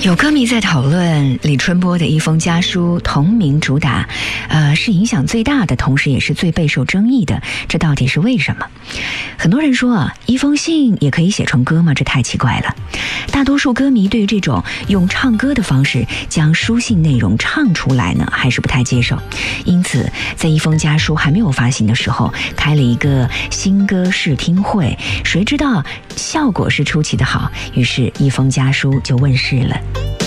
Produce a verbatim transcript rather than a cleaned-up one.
有歌迷在讨论李春波的一封家书同名主打，呃，是影响最大的，同时也是最备受争议的，这到底是为什么？很多人说啊，一封信也可以写成歌吗？这太奇怪了。大多数歌迷对于这种用唱歌的方式将书信内容唱出来呢，还是不太接受。因此，在一封家书还没有发行的时候，开了一个新歌试听会，谁知道效果是出奇的好，于是一封家书就问世了。